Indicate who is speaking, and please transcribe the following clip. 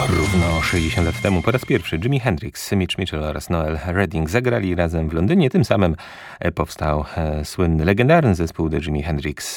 Speaker 1: Równo 60 lat temu po raz pierwszy Jimi Hendrix, Mitch Mitchell oraz Noel Redding zagrali razem w Londynie. Tym samym powstał słynny, legendarny zespół The Jimi Hendrix